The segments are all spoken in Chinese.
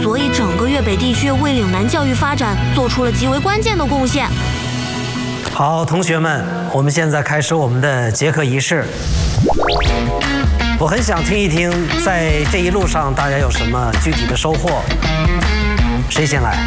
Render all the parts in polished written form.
所以整个粤北地区为岭南教育发展做出了极为关键的贡献。 好，同学们，我们现在开始我们的结课仪式。我很想听一听，在这一路上大家有什么具体的收获。谁先来？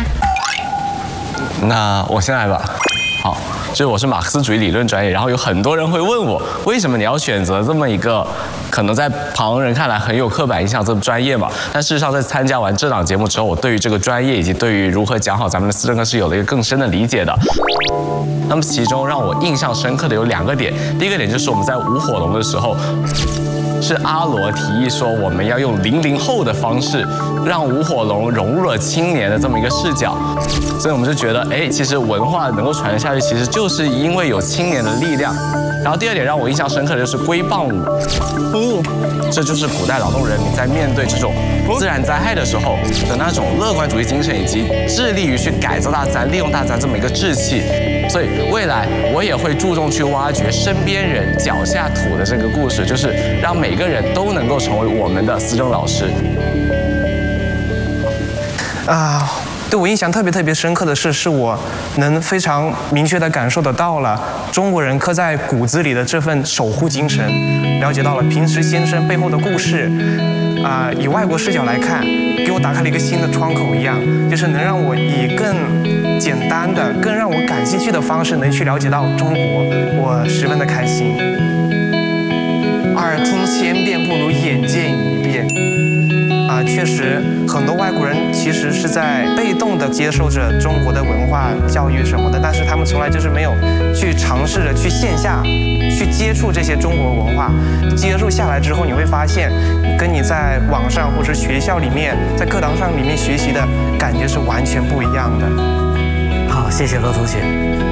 那我先来吧。好，就是我是马克思主义理论专业，然后有很多人会问我，为什么你要选择这么一个可能在旁人看来很有刻板印象这么专业嘛？但事实上，在参加完这档节目之后，我对于这个专业以及对于如何讲好咱们的思政课是有了一个更深的理解的。那么其中让我印象深刻的有2个点，第一个点就是我们在舞火龙的时候，是阿罗提议说我们要用00后的方式，让舞火龙融入了青年的这么一个视角，所以我们就觉得，其实文化能够传下去，其实就是因为有青年的力量。然后第2点让我印象深刻的就是龟棒舞，这就是古代劳动人民在面对这种自然灾害的时候的那种乐观主义精神，以及致力于去改造大自然、利用大自然这么一个志气。所以未来我也会注重去挖掘身边人脚下土的这个故事，就是让每个人都能够成为我们的思政老师。 对我印象特别深刻的是我能非常明确地感受得到了中国人刻在骨子里的这份守护精神，了解到了平时先生背后的故事。以外国视角来看，给我打开了一个新的窗口一样，就是能让我以更简单的、更让我感兴趣的方式能去了解到中国，我十分的开心。耳听千遍不如眼见一遍。确实，很多外国人其实是在被动地接受着中国的文化教育什么的，但是他们从来就是没有去尝试着去线下去接触这些中国文化。接触下来之后，你会发现，跟你在网上或者学校里面、在课堂上里面学习的感觉是完全不一样的。 好，谢谢乐同学。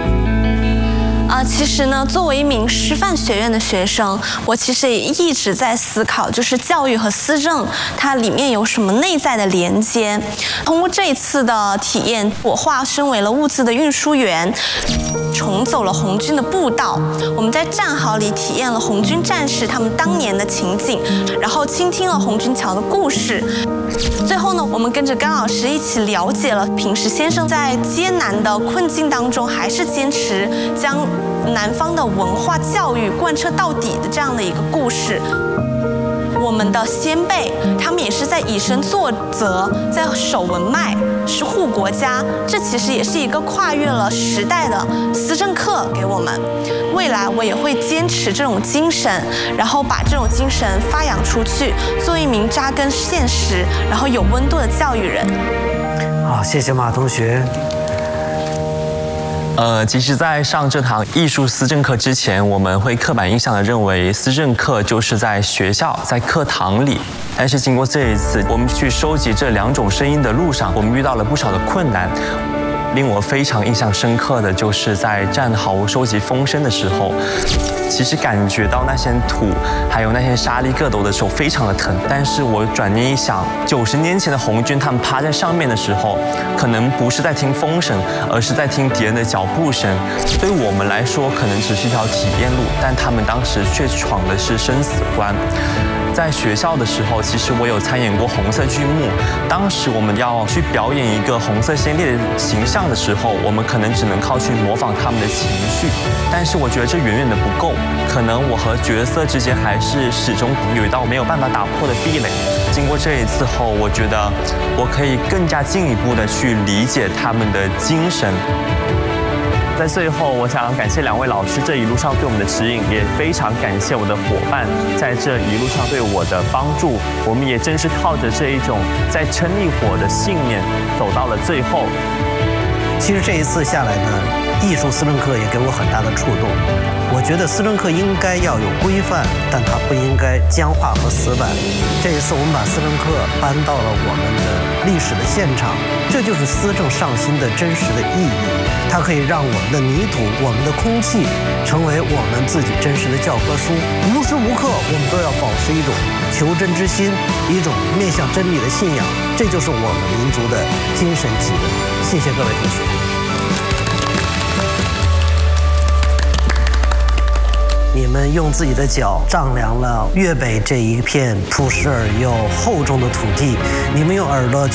其实呢，作为一名师范学院的学生，我其实也一直在思考，就是教育和思政它里面有什么内在的连接。通过这一次的体验，我化身为了物资的运输员，重走了红军的步道。我们在战壕里体验了红军战士他们当年的情景，然后倾听了红军桥的故事。最后呢，我们跟着甘老师一起了解了平时先生在艰难的困境当中，还是坚持将南方的文化教育贯彻到底的这样的一个故事。我们的先辈，他们也是在以身作则，在守文脉，是护国家。这其实也是一个跨越了时代的思政课给我们。未来我也会坚持这种精神，然后把这种精神发扬出去，做一名扎根现实，然后有温度的教育人。 好，谢谢马同学。 其实，在上这堂艺术思政课之前，我们会刻板印象地认为思政课就是在学校、在课堂里。但是经过这一次，我们去收集这2种声音的路上，我们遇到了不少的困难。令我非常印象深刻的就是在战壕收集风声的时候，其实感觉到那些土还有那些沙砾秆斗的时候非常的疼。但是我转念一想，90年前的红军他们趴在上面的时候，可能不是在听风声，而是在听敌人的脚步声。对我们来说可能只是一条体验路，但他们当时却闯的是生死关。在学校的时候，其实我有参演过红色剧目。当时我们要去表演一个红色先烈的形象的时候，我们可能只能靠去模仿他们的情绪。但是我觉得这远远的不够，可能我和角色之间还是始终有一道没有办法打破的壁垒。经过这一次后，我觉得我可以更加进一步的去理解他们的精神。在最后，我想感谢2位老师这一路上对我们的指引，也非常感谢我的伙伴在这一路上对我的帮助。我们也正是靠着这一种在撑一火的信念走到了最后。 其实这一次下来呢，艺术思政课也给我很大的触动。我觉得思政课应该要有规范，但它不应该僵化和死板。这一次我们把思政课搬到了我们的历史的现场，这就是思政上心的真实的意义。它可以让我们的泥土、我们的空气成为我们自己真实的教科书。无时无刻我们都要保持一种求真之心，一种面向真理的信仰，这就是我们民族的精神脊梁。谢谢各位同学。你们用自己的脚丈量了粤北这一片朴实而又厚重的土地，你们用耳朵去